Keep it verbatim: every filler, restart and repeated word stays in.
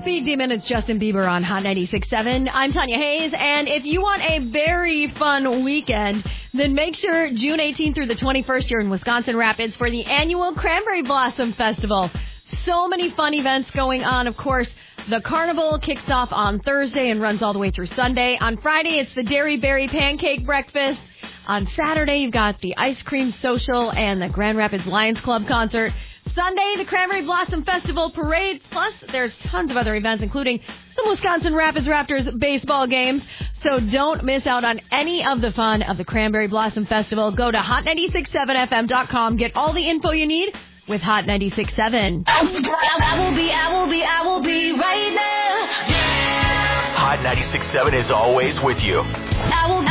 Speed Demon, it's Justin Bieber on Hot ninety-six point seven. I'm Tanya Hayes, and if you want a very fun weekend, then make sure June eighteenth through the twenty-first you're in Wisconsin Rapids for the annual Cranberry Blossom Festival. So many fun events going on, of course. The carnival kicks off on Thursday and runs all the way through Sunday. On Friday, it's the Dairy Berry Pancake Breakfast. On Saturday, you've got the Ice Cream Social and the Grand Rapids Lions Club concert. Sunday, the Cranberry Blossom Festival Parade. Plus, there's tons of other events, including some Wisconsin Rapids Raptors baseball games. So don't miss out on any of the fun of the Cranberry Blossom Festival. Go to hot nine six seven f m dot com. Get all the info you need with Hot ninety-six point seven. I will be, I will be, I will be right there. Hot ninety-six point seven is always with you. I will